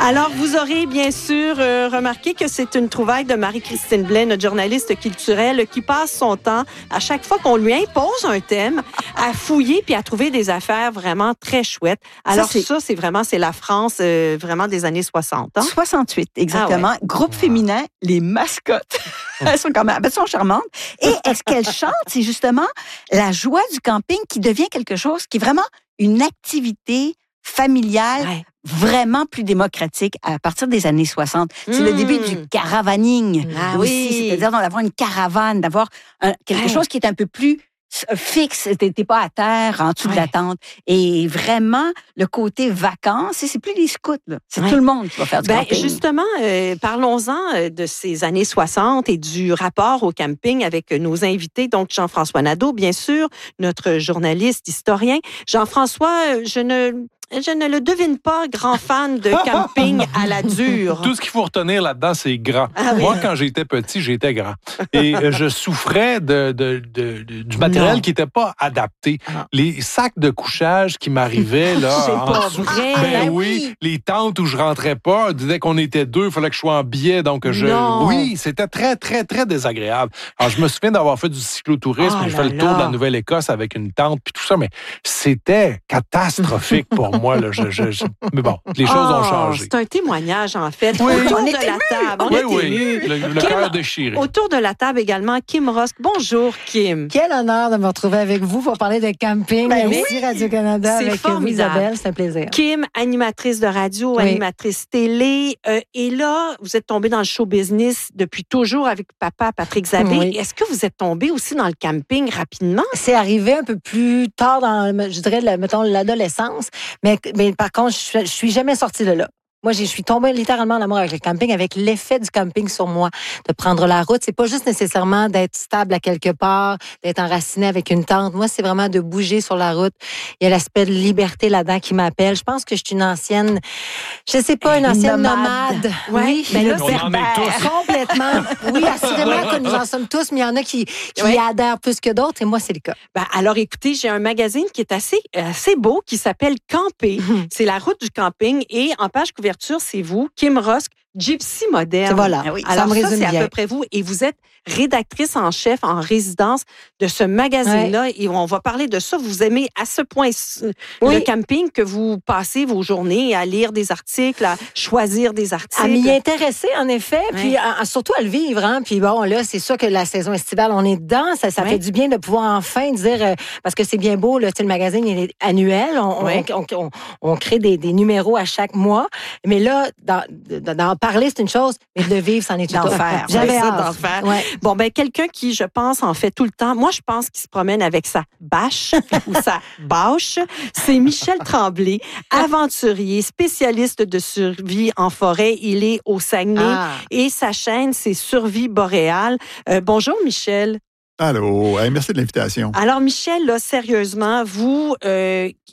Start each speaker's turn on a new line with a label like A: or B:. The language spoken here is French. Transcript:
A: Alors, vous aurez bien sûr remarqué que c'est une trouvaille de Marie-Christine Blais, notre journaliste culturelle, qui passe son temps, à chaque fois qu'on lui impose un thème, à fouiller puis à trouver des affaires vraiment très chouettes. Alors, ça, c'est la France vraiment des années 60. Hein?
B: 68, exactement.
A: Ah ouais.
B: Groupe féminin, les mascottes. Elles sont charmantes. Et ce qu'elles chantent, c'est justement la joie du camping qui devient quelque chose qui est vraiment une activité familiale vraiment plus démocratique à partir des années 60. C'est le début du caravaning aussi, c'est-à-dire d'avoir une caravane, d'avoir quelque chose qui est un peu plus fixe, t'es pas à terre en dessous de la tente. Et vraiment, le côté vacances, c'est plus les scouts, là. C'est tout le monde qui va faire du camping.
A: Justement, parlons-en de ces années 60 et du rapport au camping avec nos invités. Donc, Jean-François Nadeau, bien sûr, notre journaliste, historien. Jean-François, je ne le devine pas grand fan de camping à la dure.
C: Tout ce qu'il faut retenir là-dedans, c'est grand. Moi, quand j'étais petit, j'étais grand. Et je souffrais du matériel qui n'était pas adapté. Les sacs de couchage qui m'arrivaient, là.
A: C'est pas vrai.
C: Ben oui, les tentes où je rentrais pas, disaient qu'on était deux, il fallait que je sois en biais. Donc, oui, c'était très, très, très désagréable. Alors, je me souviens d'avoir fait du cyclotourisme. J'ai fait le tour de la Nouvelle-Écosse avec une tente, puis tout ça, mais c'était catastrophique pour moi. Là, mais bon, les choses ont changé.
A: C'est un témoignage, en fait.
C: Oui.
A: Autour de la table. On est émus.
C: Le cœur déchiré.
A: Autour de la table également, Kim Rosk. Bonjour, Kim.
D: Quel honneur de me retrouver avec vous pour parler de camping ici, Radio-Canada,
A: c'est
D: avec
A: formidable.
D: vous, Isabelle. C'est un plaisir.
A: Kim, animatrice de radio, animatrice télé. Et là, vous êtes tombée dans le show business depuis toujours avec papa, Patrick Zabé.
D: Oui.
A: Est-ce que vous êtes tombée aussi dans le camping rapidement?
D: C'est arrivé un peu plus tard dans, je dirais, mettons, l'adolescence. Mais par contre, je suis jamais sortie de là. Moi, je suis tombée littéralement en amour avec le camping, avec l'effet du camping sur moi, de prendre la route. C'est pas juste nécessairement d'être stable à quelque part, d'être enraciné avec une tente. Moi, c'est vraiment de bouger sur la route. Il y a l'aspect de liberté là-dedans qui m'appelle. Je pense que je suis une ancienne, je sais pas, une ancienne nomade.
A: Oui,
D: mais là,
C: on en est tous.
D: complètement. Oui, assurément que nous en sommes tous, mais il y en a qui y adhèrent plus que d'autres, et moi, c'est le cas.
A: Alors, écoutez, j'ai un magazine qui est assez beau, qui s'appelle Camper. C'est la route du camping, et en page couverture, c'est vous, Kim Rosk, Gypsy moderne.
D: Voilà.
A: Alors,
D: ça me résume
A: c'est
D: bien.
A: à peu près vous. Et vous êtes rédactrice en chef en résidence de ce magazine-là. Et on va parler de ça. Vous aimez à ce point le camping que vous passez vos journées à lire des articles, à choisir des articles.
D: À m'y intéresser, en effet. Puis surtout à le vivre. Hein. Puis bon, là, c'est sûr que la saison estivale, on est dedans. Ça fait du bien de pouvoir enfin dire... parce que c'est bien beau, là, le magazine, il est annuel. On crée des numéros à chaque mois. Mais là, d'en parler, c'est une chose, mais de vivre, c'en est une autre. J'avais hâte.
A: Bon, quelqu'un qui, je pense, en fait tout le temps, moi, je pense qu'il se promène avec sa bâche ou sa bâche, c'est Michel Tremblay, aventurier, spécialiste de survie en forêt. Il est au Saguenay et sa chaîne, c'est Survie boréale. Bonjour, Michel.
E: Allô, merci de l'invitation.
A: Alors, Michel, là, sérieusement, vous